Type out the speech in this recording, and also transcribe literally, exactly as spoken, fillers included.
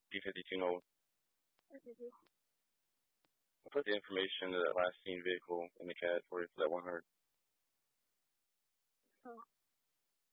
B fifty-two Nolan. Okay. I'll put the information to that last seen vehicle in the C A D for you for that one hundred. Oh.